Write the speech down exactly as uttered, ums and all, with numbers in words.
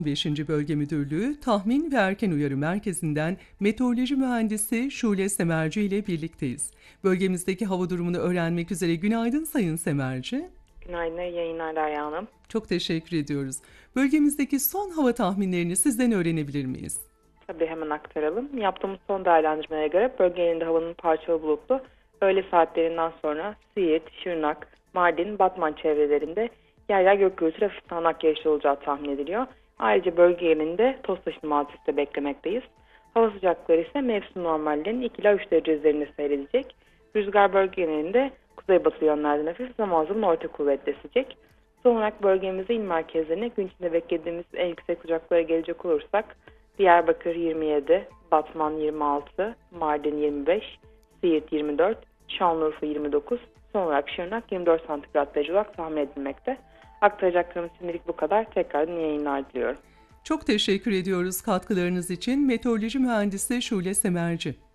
beşinci. Bölge Müdürlüğü Tahmin ve Erken Uyarı Merkezi'nden Meteoroloji Mühendisi Şule Semerci ile birlikteyiz. Bölgemizdeki hava durumunu öğrenmek üzere günaydın Sayın Semerci. Günaydın, iyi yayınlar Derya Hanım. Çok teşekkür ediyoruz. Bölgemizdeki son hava tahminlerini sizden öğrenebilir miyiz? Tabii hemen aktaralım. Yaptığımız son değerlendirmeye göre bölgenin havanın parçalı bulutlu, öğle saatlerinden sonra Siirt, Şırnak, Mardin, Batman çevrelerinde yer yer gök gürültülü hafif sağanak yağışlı olacağı tahmin ediliyor. Ayrıca bölge genelinde toz taşınma hadisesi beklemekteyiz. Hava sıcaklıkları ise mevsim normallerinin iki ila üç derece üzerinde seyredecek. Rüzgar bölge genelinde kuzeybatı yönlerden hafif zaman zaman orta kuvvetle esecek. Son olarak bölgemizde il merkezlerine gün içinde beklediğimiz en yüksek sıcaklıklara gelecek olursak Diyarbakır yirmi yedi, Batman yirmi altı, Mardin yirmi beş, Siirt yirmi dört, Şanlıurfa yirmi dokuz, son olarak Şırnak yirmi dört santigrat derece olarak tahmin edilmekte. Aktaracaklarımız şimdilik bu kadar. Tekrardan iyi yayınlar diliyorum. Çok teşekkür ediyoruz katkılarınız için Meteoroloji Mühendisi Şule Semerci.